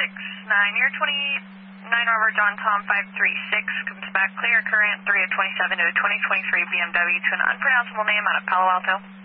You're 29 Robert John Tom 536. Comes back clear current 3 of 27 to a 2023 BMW to an unpronounceable name out of Palo Alto.